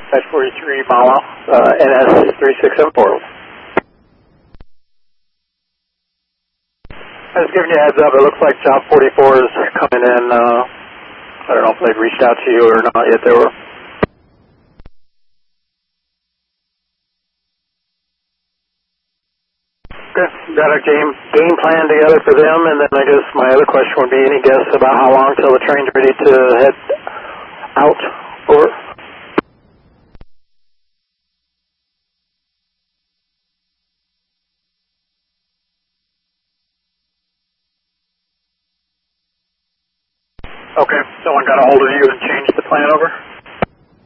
Dispatch 43 Mala, NS 3674. I was giving you a heads up. It looks like Job 44 is coming in. I don't know if they've reached out to you or not yet. They were. Okay, got a game plan together for them, and then I guess my other question would be, any guess about how long till the train's ready to head out? Or okay, someone got a hold of you and changed the plan over?